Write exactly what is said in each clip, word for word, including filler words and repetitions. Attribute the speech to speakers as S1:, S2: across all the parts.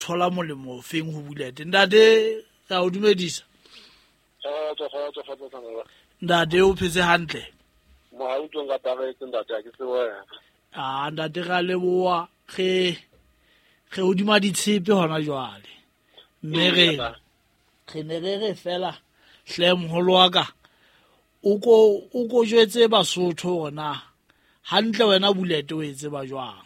S1: thola molemo o feng ho Bulete. Ntate ka o dumedisa.
S2: Eh tso tso tso tso.
S1: Ntate o phetse hantle.
S2: Mo ha o tsonga tare ke ntate a ke se wena.
S1: Ah ntate ga leboa ge ge o dima ditshepe hona jwale. Mme re re ne re re fela hle moholo wa ka. O ko o ko jwetse Basotho ona hantle wena Bulete o etse ba jwang.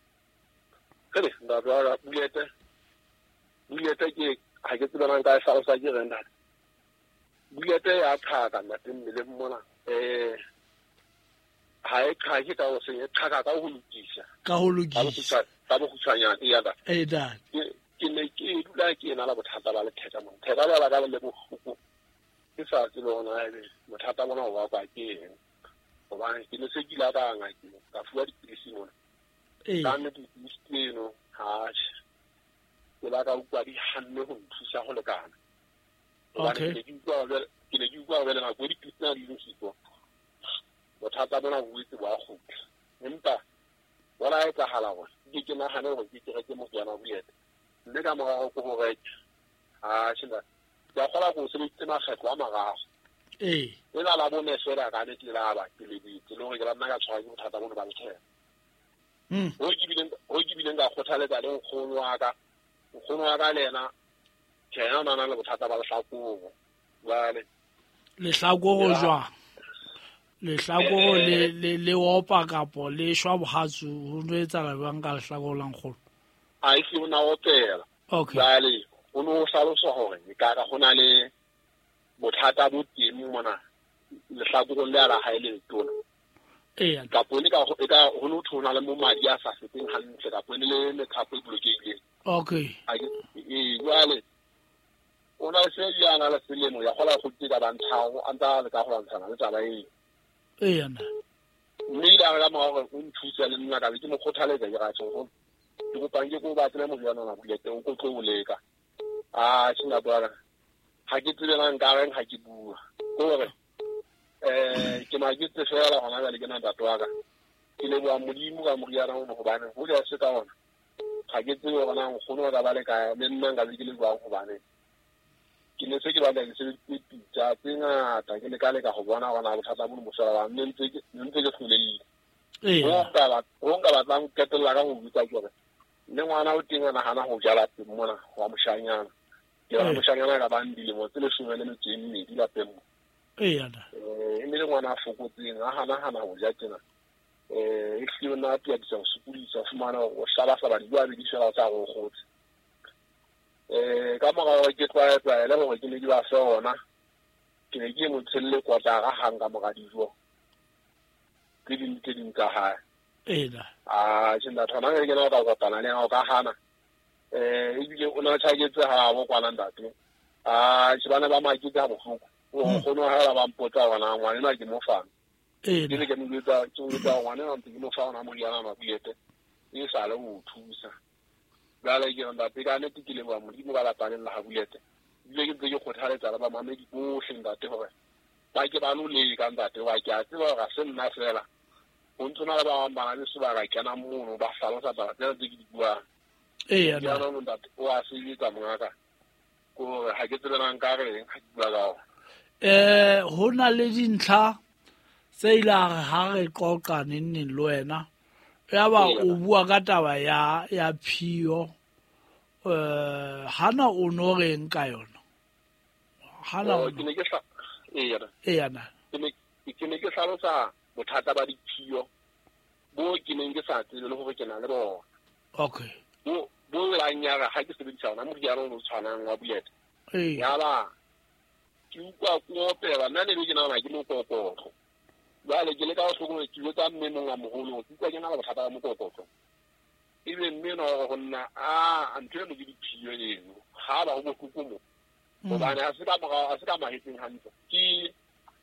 S2: Kele nda ba Bulete. Bulete ke ha ke tsebana ka sa sa ke rena. Bulete ya thaka nna teng le mmona eh ha e kha ke ka o se e thaka ka ho lokisa.
S1: Ka ho lokisa.
S2: Ka bo khutsanya ya ba.
S1: Eh da.
S2: Ke ne ke dula ke na la bothata ba le theta mo. Theta ba la ka le bofuku. Ke sa tselo ona ebe bothata bona ho ba kwa ke eng. Hoba ke ne se dila ba ngaki ka fuwa dipilisi mona.
S1: Eh.
S2: Ka ne dipilisi no ha ke la ka ukwa di hanne ho nthusa ho lekana.
S1: Okay.
S2: Ke ne ke utlwa ke ne ke utlwa bele na go dipilisi na di ntshitwa. Bothata bona bo itse ba go. Empa wala e ka hala go. Ke ke na hana go ke ke mo yana Bulete. Nne ka mo go go re ha shinda ya khola go se bitse makgetlo a magago.
S1: Eh.
S2: Ena la bone sera ka ne tla ba ke le bitse le go ke la nna ka tshwara ke bothata bona ba le.
S1: Mm.
S2: Ho ke bileng ho ke bileng ka khothaletsa le nkgono wa ka. Nkgono wa ka lena ke yana nana le bothata ba le hlakoro. Jwale
S1: le hlakoro jwang. Le hlakoro le le le opa kapo le shwa bohatsu ho no etsa la bang ka hlakoro la nkgono.
S2: a e se ona opela.
S1: Okay.
S2: Jwale o no hlalosa hore e ka ka hona le bothata bo teng mona le hlakoro le ala ha ile tona.
S1: Eh.
S2: Ka pone ka go ka ho no thona le mo madi a sa feteng hantle ka pone le le thapo e blokile.
S1: Okay.
S2: A e jwale ona se ya na le selemo ya gola go tsika ba nthago anta le ka go lantshana le taba e.
S1: Eh yana.
S2: Mme ila ga mo go nthusa le nna ka ke mo khothaletsa ke ga tso ke go pang ke go ba tsena mo yana na Bulete o go tlo leka. Ah sina bana ha ke tsela nka reng ha ke bua gore eh ke ma ke tsela hona le ke na tatwa ka ke le bua modimo ka moriana o go bana ho ya se ka ona ha ke tsela gona go no ka ba le ka le nna nka ke le bua go bana ke ne se ke ba le se pitsa tsenga ta ke le ka le ka go bona gona bothata bo mo sala ba mme ntse ke ntse ke tlholele.
S1: Eh.
S2: Ho ka ba ho ka ba tlang ketela ka go butsa ke gore le ngwana o tinga na hana go jala teng mona wa moshanyana. Ke ra moshanyana ka ba ndile mo tsele shume le metseng di la pemmo.
S1: Eh yana.
S2: Eh mme le ngwana a fokotseng a hana hana go ja tsena. Eh e hlile na tia di sa sepulisa fumana o sala sala di bua di sala tsa go gotse. Eh ka mo ga ke twa tsa le go ke ne di ba sona. Ke ne ke mo tselle kwa tsa ga hanga mo ga dijo. Ke di ke di ka ha.
S1: Eh da.
S2: Ah tshenda thona ke na ka go tana le ga ka hana. Eh e bile o na tshagetse ha bo kwana ntate. Ah tsibana ba ma ke tsa bofuku. O go no ha ba mpotsa wana ngwana na ke mo fana.
S1: Eh.
S2: Ke ke mo ditsa ke tsa ngwana na ke mo fana mo yana ma Bulete. E sa le o thusa. Ba la ke nda pe ka ne ke le ba mo di mo ba la tsaneng la Bulete. Ile ke ke khothaletsa ba mamedi bo hlenga te hore ba ke ba no le ka ntate ba ke a tseba ga se nna fela. Ho ntona ba ba ba le se ba ga kana mo ba hlalosa ba tsela tse di bua.
S1: Eh
S2: Ya
S1: yana.
S2: no ntate o a se ditsa mongaka. Ko ha ke tsela nka re ha ke bua ka.
S1: Eh ho na le dintlha tse ila ha re qoqa neng le wena. Ya ba o bua ka taba ya ya phio. Eh hana o no reng ka yona. Hana
S2: ke ne ke sa e yana.
S1: Eh yana.
S2: Ke ne ke ne ke hlalosa bothata ba diphio. Bo ke ne ke sa tsele le gore ke na le bona.
S1: Okay.
S2: Bo bo la nyara ha ke sebedisa ona mo diaro no tshwanang wa Bulete.
S1: Eh.
S2: Ya ba ke ukwa ko pela nna ne ke na na ke mo kokotlo. Ba le ke le ka go go ke le tsa mme mo nga mogolo ke kwa ke na le bothata ba mo kokotlo. Ibe mme no go nna a antwe mo ke diphio eno. Ha ba go go mo. Go bana a se ka mo a se ka mahetseng hantle. Ke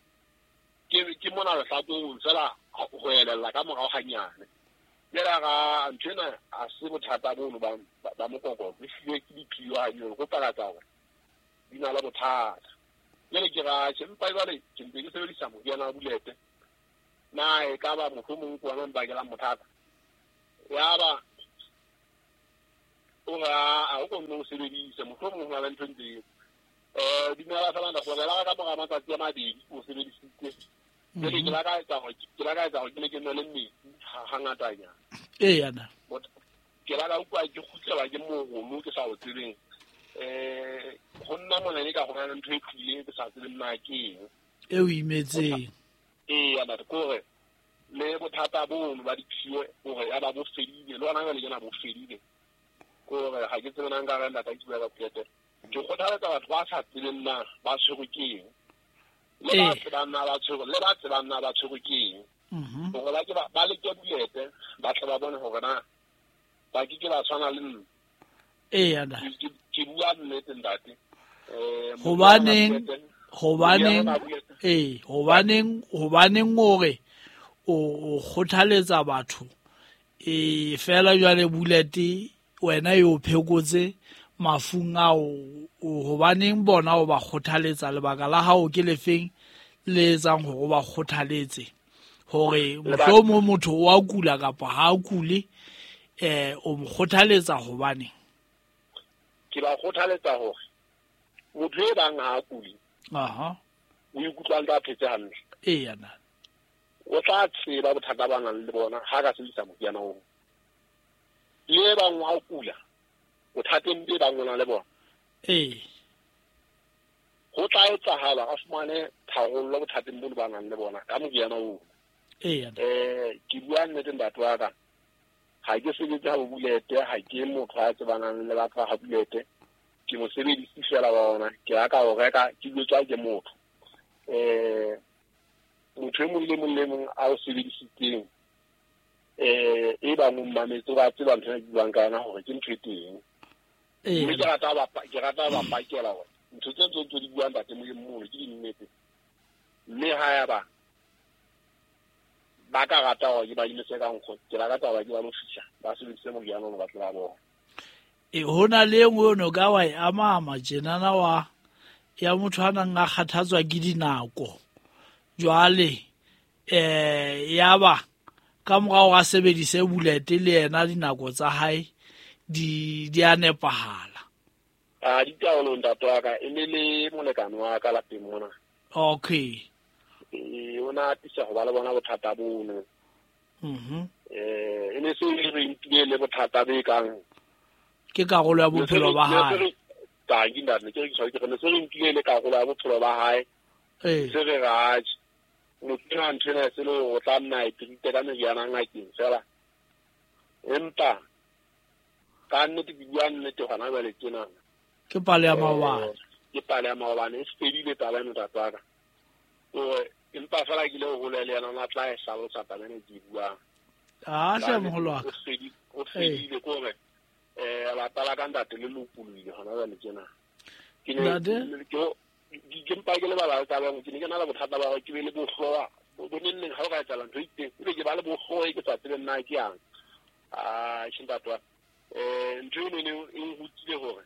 S2: ke ke mona le hlatsong sela go elela ka morao hanyane. Yela ga ntwena a se bothata bo no ba ba mo kokotlo. E hlile ke diphio ha yo go palatsa gore dina la bothata. Yele ke ga tshempa jwale ke ntse ke sebedisa mo yana Bulete. Na e ka ba mo go mong kwa nang ba ke la mothata. Ya ba o ga a o go no sebedisa mo go mo la ntse eh dinala sa bana go la ka mo ga matsatsi a mabedi o sebedisitse le ke la ka tsa go ke la ka tsa go ke le ke no le mme ha ngata nya
S1: eh yana
S2: ke la ka ukwa ke khutlela ke mo go mo ke sa o tsebeng eh go nna mo le ka go na ntwe khile ke sa tsebeng nna ke
S1: e o imetseng
S2: eh yana gore le bothata bo ba dithiwe gore ya ba bo fedile le ona le gena bo fedile gore ga ke tsena nka ga nda ka tswa ka plete ke go thata ka batho ba sa tseleng na ba tshego ke le ba tsena ba tshego le ba tsena ba tshego ke
S1: mhm
S2: go la ke ba ba le ke bulete ba tla ba bone gore na ba ke ke ba tshwana le nna
S1: eh yana
S2: ke bua nnete ndate eh
S1: go baneng go baneng eh go baneng go baneng gore o khothaletsa batho e fela jwale bulete wena yo phekotse mafung ao o baneng bona o ba khothaletsa lebaka la hao ke lefeng le tsang go ba khothaletse gore mohlomong motho wa kula kapa ha kule eh o mo khothaletsa go baneng
S2: ke ba khothaletsa gore motho e bang ha kuli
S1: aha
S2: o ikutlwa ka phetse hantle e yana o tla tseba bothata ba nang le bona ha ka se isa mokiana o le ba ngwa kula o thateng be ba ngona le bona
S1: eh
S2: go tla etsahala a fumane tharollo bothateng bo ba nang le bona ka mokiana o
S1: eh
S2: eh ke bua nnete ntate wa ka ha ke sebetse ha bulete ha ke motho a tsebanang le batho ha bulete ke mo sebedisi fela ba bona ke aka o reka ke tswa ke motho eh motho mo le mo le mo a o sebedisitseng eh e ba mo mametso ba tseba ntse di buang kana hore ke ntweteng eh ke rata ba ke rata ba pakela hore ntse tse tse di buang ba ke mo mo ke di nnete mme ha ya ba ba ka rata ho ba ile se ka nkgo ke la ka taba ke ba lo fitša ba se se mo yana ba tla bo
S1: e hona le ngwe no ka wa ama ama jenana wa ya motho ana nga kgathatswa ke dinako jwale eh yaba ka morao ga sebedise bulete le yena dinako tsa hae di di a nepahala
S2: a di taolo ntatwa ka e le le molekano wa ka la pemona
S1: okay
S2: e ona tisa go ba le bona bothata bono
S1: mhm
S2: eh ene se re intile le bothata be kang
S1: ke karolo ya bophelo ba hae
S2: ta ke nna ke ke ke ne se re intile le karolo ya bophelo ba hae
S1: eh
S2: se re ga motho ntshena se le o tla nna e trite ka meriana ngakeng fela empa ka nnete ke bua nnete gona ba le tsena
S1: ke pale ya maobane
S2: ke pale ya maobane e spedile taba eno tataka o empa fela ke le go le le yana na tla e salo sa taba ne di bua
S1: a se mo holwa
S2: o spedile o spedile ko re eh la tala ka ntate le lopulile gona ba le tsena ke ne ke di gempa ke le ba ba taba mo ke ne ke na la bothata ba ke be le bohloa bo nne ha o ka tsala ntho ite e ke ba le bohloa ke tsa tsele nna ke yang a shintatwa eh ntho ne ne e ngutile gore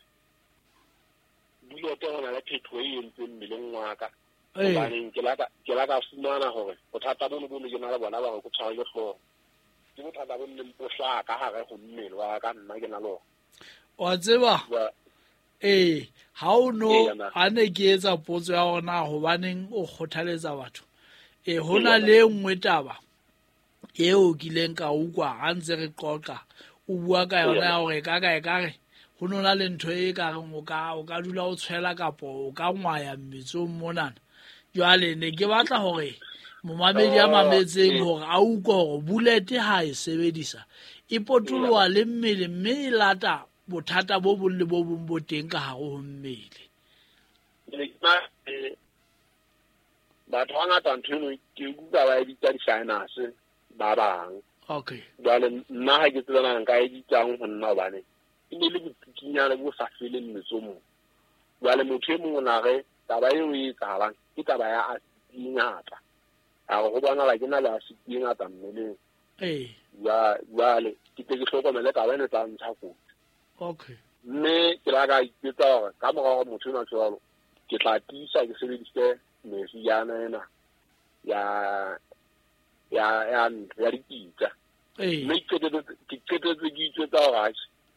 S2: bulote hona le phetho e entse mmeleng wa ka ba neng ke la ka ke la ka fumana gore bothata bo bo ke na le bona ba go tshwara ke hlogo ke bothata bo nne bo hla ka gare go mmele wa ka nna ke na lo
S1: wa tseba eh ha o no a ne ke etsa potso ya gona go baneng o khothaletsa batho eh hona le ngwe taba eo kileng ka ukwa a ntse re qoqa o bua ka yona gore ka ka ka re go nona le ntho e ka reng o ka o ka dula o tshwela kapo o ka ngwaya mmetsong monana jwale ne ke batla gore momamedi a mametseng gore a ukwa gore bulete ha e sebedisa e potoloa le mmele mme e lata bothata bo bo le bo bo teng ka ha go mmele
S2: batho ba ngata ntho eno ke utlwa ba e bitsa di-sinus ba bang
S1: okay
S2: jwale nna ha ke tsena nka e bitsang go nna bane e ne le botsikinyana bo sa fele mmetsong jwale motho e mongwe nare taba eo e etsahalang ke taba ya asidi ngata a go bona la ke na le asidi ngata mmeleng
S1: eh
S2: jwale ke te ke hlokomele taba eno tsa ntsha kotsi
S1: okay
S2: mme ke la ka itsetsa gore ka morago motho ena jwalo ke tla tisa ke sebedise meriana ena ya ya ya ya dipitsa
S1: eh
S2: mme ke ke ke ke ke itsetsa gore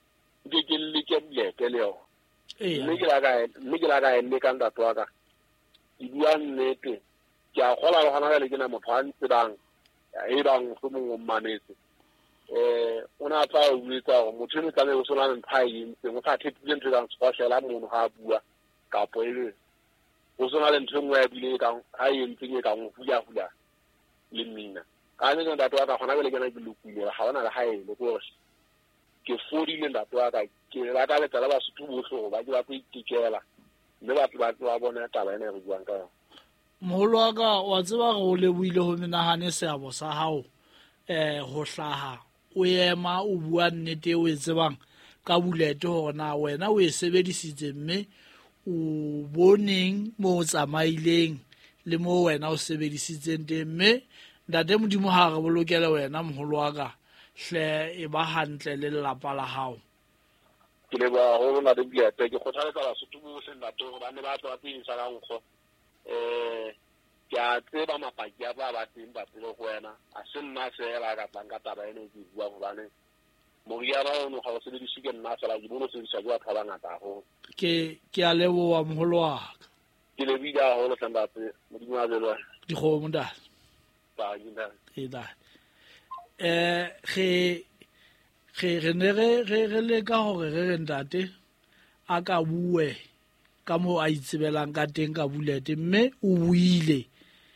S2: ke ke le ke bulete le yo
S1: ee
S2: mme ke la ka mme ke la ka ene ka ntate wa ka ke bua nnete ke a gola le gona le ke na motho a ntse bang e bang go mo mametse eh ona tla o buetsa go motho ne tla le o sona le mpha yintse mo fa thepile ntse ka tshwashela mono ga bua ka poele o sona le ntse ngwe ya bile ka ha yintse ke ka mo bua bua le mina ka ne ntate wa ka gona le ke na ke lokile ga ona le hae le go ke fodile ntate wa ka ke la ka le tsala ba sethu botlho ba ke ba go itikela mme batho ba tla bona taba ene re buang ka
S1: moholo wa ka wa tseba go le buile ho menahane seabo sa hao eh ho hlaha o ema o bua nnete o e tsebang ka bulete hona wena o e sebedisitse mme o boneng mo tsamaileng le mo wena o sebedisitseng teng mme ntate modimo ha re bolokele wena moholo wa ka hle e ba hantle le lelapa la hao
S2: ke le ba ho na de bulete ke kgothaletsa ba sethu bohle ntate go ba ne ba tla tsisa ka nkgo eh ke a tseba mapaki a ba ba teng ba tselo go wena a se nna se la ka tlang ka taba ene ke bua go bane mo ya ba o no ga se le disike nna sala ke bono se di sa bua ka bana ta go
S1: ke ke a leboa moholo wa ka
S2: ke le bida ho lo tsamba tse mo di ma belo
S1: di go mo nda
S2: ba yinda
S1: e da eh ge ge re ne re re le ka hore re re ntate a ka bue ka mo a itsebelang ka teng ka bulete mme o buile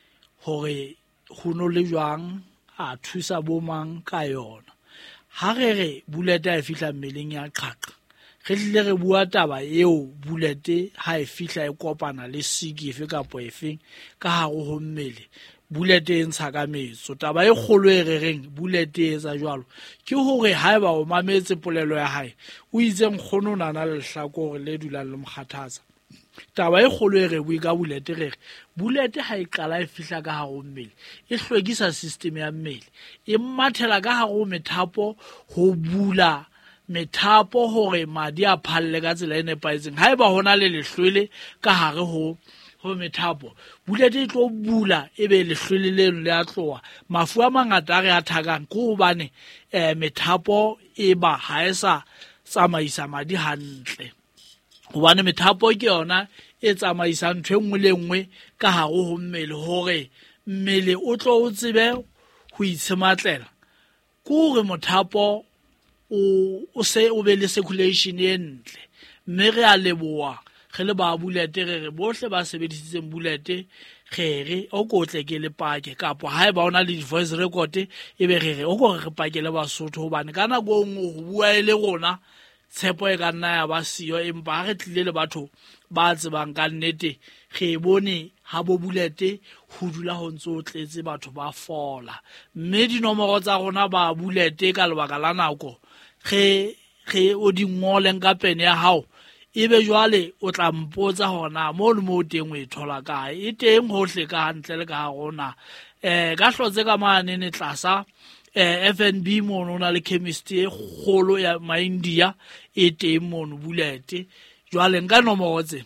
S1: hore go no le jwang a thusa bo mang ka yona ha re re bulete a fihla mmeleng ya qhaqha re tlile re bua taba eo bulete ha e fihla e kopana le siki efe kapo efeng ka hare ho mmele bulete e ntsha ka metso taba e kgolo e re reng bulete e tsa jwalo ke hore haeba o mametse polelo ya hae o itse nkgono nana le hlako hore le dulang le mokgathatsa taba e kgolo e re bue ka bulete re re bulete ha e qala e fihla ka hare ho mmele e hlwekisa system ya mmele e mathela ka hare ho methapo ho bula methapo hore madi a phalle ka tsela e nepahetseng haeba hona le lehlwele ka hare ho ho methapo bulete e tlo bula e be lehlwele leno le a tloa mafu a mangata a re a thakang ke hobane eh methapo e ba ha e sa tsamaisa madi hantle hobane methapo ke yona e tsamaisang ntho engwe le engwe ka hare ho mmele hore mmele o tlo o tsebe ho itshematlela ke hore mothapo o o se o be le circulation e ntle mme re a leboa ge le ba bulete re re bohle ba sebedisitseng bulete khere o ko tle ke le pake kapo ha e ba ona le voice record e be re re o ko re pakele Basotho hobane kana go ngo go bua ile rona tshepo e ka nna ya ba siyo empa re tlile le batho ba tsebang ka nnete ge bone ha bo bulete ho dula ho ntso tletse batho ba fola mme dinomoro tsa rona ba bulete ka lebaka la nako ge ge o di ngole nka pene ya hao ebe jwale o tla mpotsa hona mo le mo teng o e thola kae e teng hohle ka hantle le ka rona eh ka hlotse ka mane ne tlasa eh F N B mo na le chemist e kgolo ya Maindia e teng mo no bulete jwale nka nomoro tse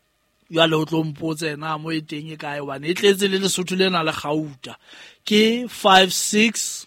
S1: jwale o tlo mpotse na mo e teng e kae bana e tletse le Lesotho lena le Gauta ke five six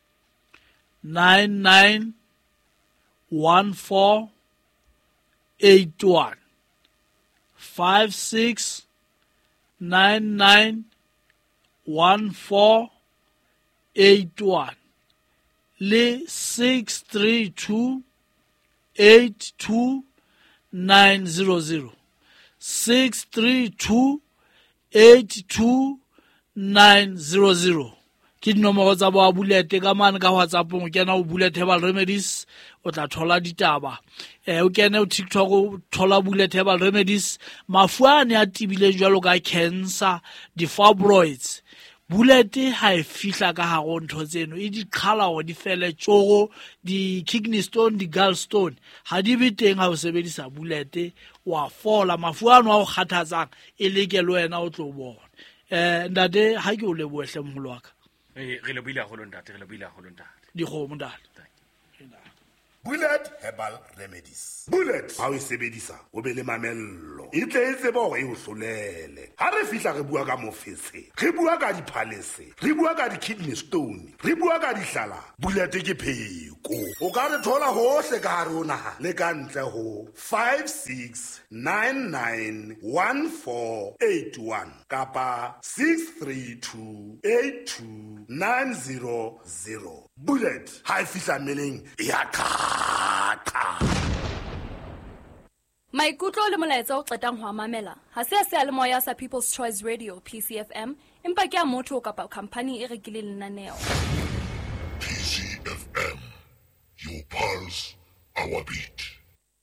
S1: nine nine one four eight one five six nine nine one four eight one le six three two eight two nine zero zero six three two eight two nine zero zero ke dinomoro tsa bo bulete ka mane ka WhatsApp o kena o bulete Herbal Remedies o tla thola ditaba eh o kena o TikTok o thola bulete Herbal Remedies mafuane a tibile jwalo ka cancer di fibroids bulete ha e fihla ka hare ntho tseno e di qhala go di fele tsogo di kidney stone di gallstone ha di biteng ha o sebedisa bulete wa fola mafuano a go kgathatsang e leke le wena o tlo bona eh ndade ha ke o lebohle moholo waka
S3: re le buile go lontate re le buile go lontate
S1: di go mondale
S4: Bullet Herbal Remedies. Bullet ha o sebedisa o be le mamello. e tle e tseba gore e o hlolele. Ha re fihla re bua ka mofetse, re bua ka diphalese, re bua ka di-kidney stone, re bua ka dihlala, bulete ke pheko. O ka re thola hohle ka hare ho naha le ka ntle ho five six nine nine one four eight one kapa six three two eight two nine zero zero. Bullet ha e fihla mmeleng ya qaqha.
S5: Maikutlo le molaetsa o qetang ho mamela ha se se le moya sa People's Choice Radio P C F M empa ke a motho kapa company e rekile lenaneo.
S6: P C F M, your pulse, our beat.